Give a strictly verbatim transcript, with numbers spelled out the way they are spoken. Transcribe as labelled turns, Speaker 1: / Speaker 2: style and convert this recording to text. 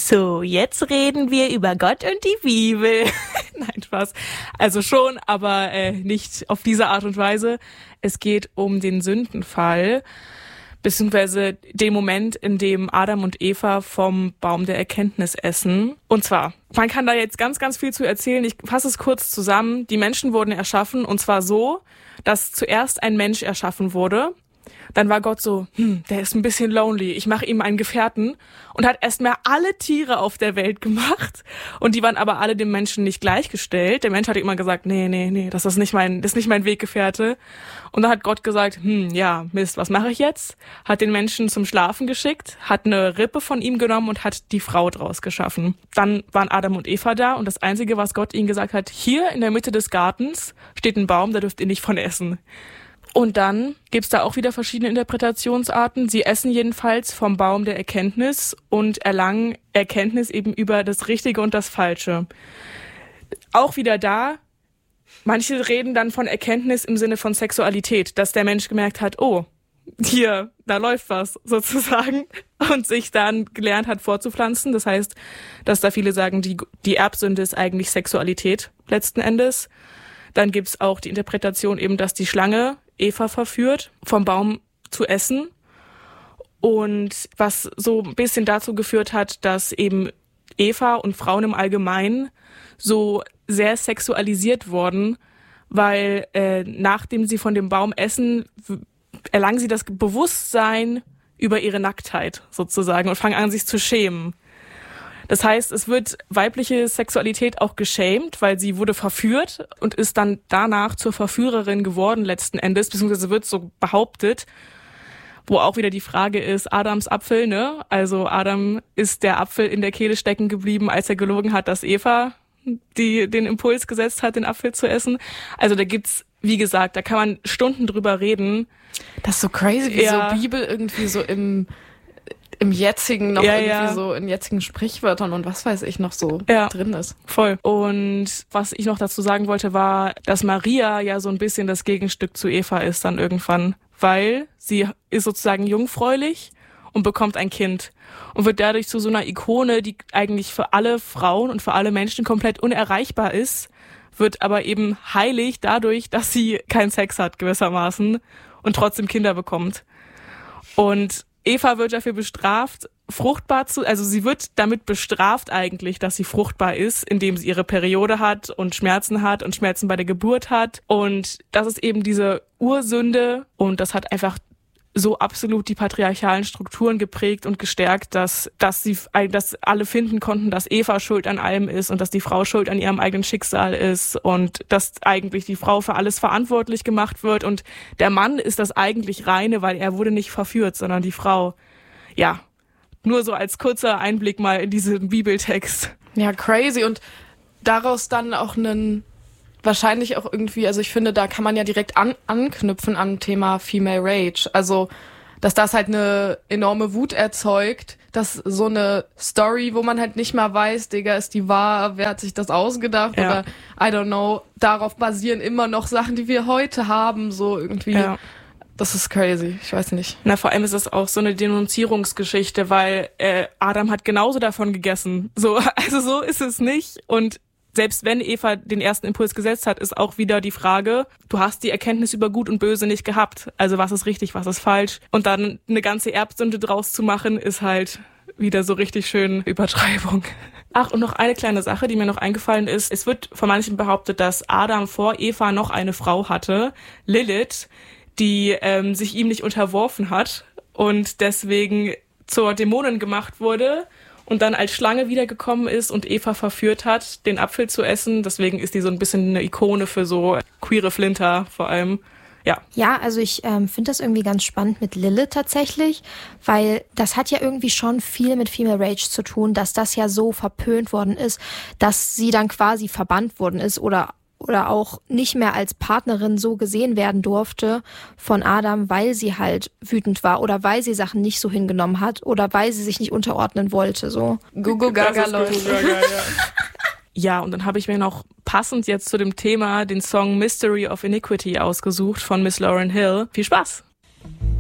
Speaker 1: So, jetzt reden wir über Gott und die Bibel. Nein, Spaß. Also schon, aber äh, nicht auf diese Art und Weise. Es geht um den Sündenfall, beziehungsweise den Moment, in dem Adam und Eva vom Baum der Erkenntnis essen. Und zwar, man kann da jetzt ganz, ganz viel zu erzählen. Ich fasse es kurz zusammen. Die Menschen wurden erschaffen, und zwar so, dass zuerst ein Mensch erschaffen wurde. Dann war Gott so, hm, der ist ein bisschen lonely, ich mache ihm einen Gefährten, und hat erstmal alle Tiere auf der Welt gemacht, und die waren aber alle dem Menschen nicht gleichgestellt. Der Mensch hat immer gesagt, nee, nee, nee, das ist nicht mein, das ist nicht mein Weggefährte. Und dann hat Gott gesagt, hm, ja, Mist, was mache ich jetzt? Hat den Menschen zum Schlafen geschickt, hat eine Rippe von ihm genommen und hat die Frau draus geschaffen. Dann waren Adam und Eva da, und das Einzige, was Gott ihnen gesagt hat, hier in der Mitte des Gartens steht ein Baum, da dürft ihr nicht von essen. Und dann gibt's da auch wieder verschiedene Interpretationsarten. Sie essen jedenfalls vom Baum der Erkenntnis und erlangen Erkenntnis eben über das Richtige und das Falsche. Auch wieder da, manche reden dann von Erkenntnis im Sinne von Sexualität, dass der Mensch gemerkt hat, oh, hier, da läuft was sozusagen, und sich dann gelernt hat vorzupflanzen. Das heißt, dass da viele sagen, die, die Erbsünde ist eigentlich Sexualität letzten Endes. Dann gibt's auch die Interpretation eben, dass die Schlange Eva verführt, vom Baum zu essen, und was so ein bisschen dazu geführt hat, dass eben Eva und Frauen im Allgemeinen so sehr sexualisiert wurden, weil äh, nachdem sie von dem Baum essen, erlangen sie das Bewusstsein über ihre Nacktheit sozusagen und fangen an, sich zu schämen. Das heißt, es wird weibliche Sexualität auch geschämt, weil sie wurde verführt und ist dann danach zur Verführerin geworden letzten Endes, beziehungsweise wird so behauptet, wo auch wieder die Frage ist, Adams Apfel, ne? Also Adam ist der Apfel in der Kehle stecken geblieben, als er gelogen hat, dass Eva die den Impuls gesetzt hat, den Apfel zu essen. Also da gibt's, wie gesagt, da kann man Stunden drüber reden.
Speaker 2: Das ist so crazy, wie
Speaker 1: ja.
Speaker 2: so Bibel irgendwie so im im jetzigen noch
Speaker 1: ja,
Speaker 2: irgendwie
Speaker 1: ja.
Speaker 2: so in jetzigen Sprichwörtern und was weiß ich noch so
Speaker 1: ja,
Speaker 2: drin ist.
Speaker 1: Voll. Und was ich noch dazu sagen wollte, war, dass Maria ja so ein bisschen das Gegenstück zu Eva ist dann irgendwann, weil sie ist sozusagen jungfräulich und bekommt ein Kind und wird dadurch zu so einer Ikone, die eigentlich für alle Frauen und für alle Menschen komplett unerreichbar ist, wird aber eben heilig dadurch, dass sie keinen Sex hat gewissermaßen und trotzdem Kinder bekommt. Und Eva wird dafür bestraft, fruchtbar zu, also sie wird damit bestraft eigentlich, dass sie fruchtbar ist, indem sie ihre Periode hat und Schmerzen hat und Schmerzen bei der Geburt hat. Und das ist eben diese Ursünde, und das hat einfach so absolut die patriarchalen Strukturen geprägt und gestärkt, dass, dass sie, dass alle finden konnten, dass Eva schuld an allem ist und dass die Frau schuld an ihrem eigenen Schicksal ist und dass eigentlich die Frau für alles verantwortlich gemacht wird, und der Mann ist das eigentlich Reine, weil er wurde nicht verführt, sondern die Frau. Ja, nur so als kurzer Einblick mal in diesen Bibeltext.
Speaker 2: Ja, crazy, und daraus dann auch einen wahrscheinlich auch irgendwie, also ich finde, da kann man ja direkt an, anknüpfen am Thema Female Rage. Also, dass das halt eine enorme Wut erzeugt, dass so eine Story, wo man halt nicht mal weiß, Digga, ist die wahr, wer hat sich das ausgedacht,
Speaker 1: ja.
Speaker 2: oder I don't know, darauf basieren immer noch Sachen, die wir heute haben, so irgendwie.
Speaker 1: Ja.
Speaker 2: Das ist crazy, ich weiß nicht.
Speaker 1: Na, vor allem ist es auch so eine Denunzierungsgeschichte, weil äh, Adam hat genauso davon gegessen. So, also so ist es nicht, und selbst wenn Eva den ersten Impuls gesetzt hat, ist auch wieder die Frage, du hast die Erkenntnis über Gut und Böse nicht gehabt. Also was ist richtig, was ist falsch? Und dann eine ganze Erbsünde draus zu machen, ist halt wieder so richtig schön Übertreibung. Ach, und noch eine kleine Sache, die mir noch eingefallen ist. Es wird von manchen behauptet, dass Adam vor Eva noch eine Frau hatte, Lilith, die ähm, sich ihm nicht unterworfen hat und deswegen zur Dämonin gemacht wurde und dann als Schlange wiedergekommen ist und Eva verführt hat, den Apfel zu essen. Deswegen ist die so ein bisschen eine Ikone für so queere Flinter vor allem. Ja.
Speaker 3: Ja, also ich ähm, finde das irgendwie ganz spannend mit Lilith tatsächlich, weil das hat ja irgendwie schon viel mit Female Rage zu tun, dass das ja so verpönt worden ist, dass sie dann quasi verbannt worden ist oder oder auch nicht mehr als Partnerin so gesehen werden durfte von Adam, weil sie halt wütend war oder weil sie Sachen nicht so hingenommen hat oder weil sie sich nicht unterordnen wollte. So.
Speaker 2: Gugu Gaga, Leute.
Speaker 1: Ja, und dann habe ich mir noch passend jetzt zu dem Thema den Song Mystery of Iniquity ausgesucht von Miss Lauryn Hill. Viel Spaß!